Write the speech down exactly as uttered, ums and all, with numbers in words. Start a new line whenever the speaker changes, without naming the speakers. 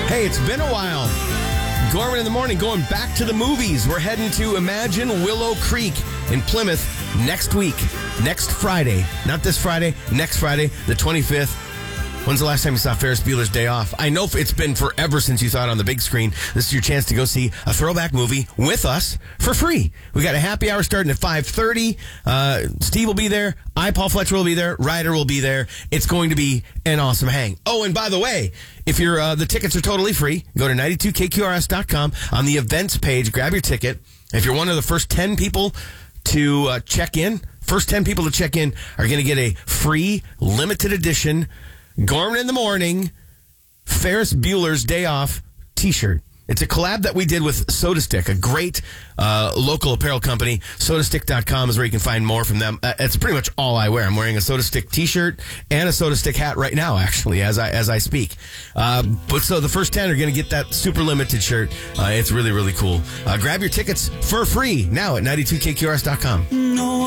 Hey, it's been a while. Gorman in the morning, going back to the movies. We're heading to Imagine Willow Creek in Plymouth next week, next Friday. Not this Friday, next Friday, the twenty-fifth. When's the last time you saw Ferris Bueller's Day Off? I know it's been forever since you saw it on the big screen. This is your chance to go see a throwback movie with us for free. We got a happy hour starting at five thirty. Uh, Steve will be there. I, Paul Fletcher, will be there. Ryder will be there. It's going to be an awesome hang. Oh, and by the way, if you're uh, the tickets are totally free, go to ninety-two K Q R S dot com on the events page. Grab your ticket. If you're one of the first ten people to uh, check in, first ten people to check in are going to get a free limited edition Gorman in the Morning Ferris Bueller's Day Off t-shirt. It's a collab that we did with SodaStick, a great uh, local apparel company. soda stick dot com is where you can find more from them. Uh, it's pretty much all I wear. I'm wearing a SodaStick t-shirt and a SodaStick hat right now, actually, as I as I speak. Uh, but so the first ten are going to get that super limited shirt. Uh, it's really, really cool. Uh, grab your tickets for free now at ninety-two K Q R S dot com.
No.